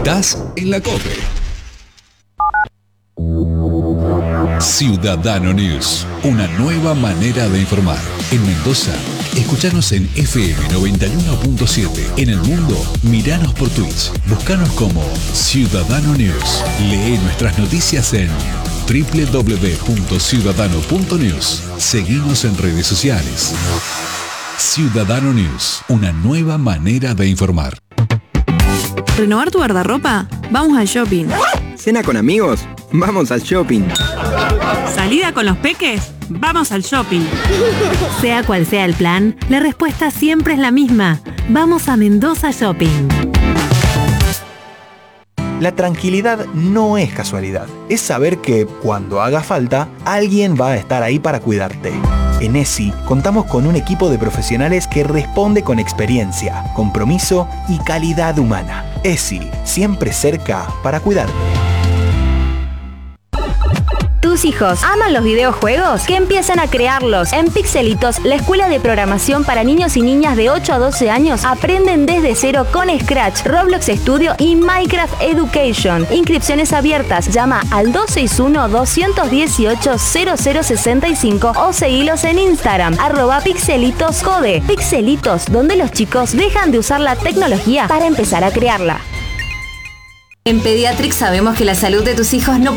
Estás en la COPE. Ciudadano News, una nueva manera de informar. En Mendoza, escuchanos en FM 91.7. En el mundo, miranos por Twitch. Búscanos como Ciudadano News. Lee nuestras noticias en www.ciudadano.news. Seguinos en redes sociales. Ciudadano News, una nueva manera de informar. ¿Renovar tu guardarropa? Vamos al shopping. ¿Cena con amigos? Vamos al shopping. ¿Salida con los peques? Vamos al shopping. Sea cual sea el plan, la respuesta siempre es la misma. Vamos a Mendoza Shopping. La tranquilidad no es casualidad. Es saber que, cuando haga falta, alguien va a estar ahí para cuidarte. En ESI contamos con un equipo de profesionales que responde con experiencia, compromiso y calidad humana. ESI, siempre cerca para cuidarte. ¿Tus hijos aman los videojuegos? Que empiecen a crearlos. En Pixelitos, la escuela de programación para niños y niñas de 8 a 12 años aprenden desde cero con Scratch, Roblox Studio y Minecraft Education. Inscripciones abiertas. Llama al 261-218-0065 o seguilos en Instagram, @pixelitoscode. Pixelitos, donde los chicos dejan de usar la tecnología para empezar a crearla. En Pediatrics sabemos que la salud de tus hijos no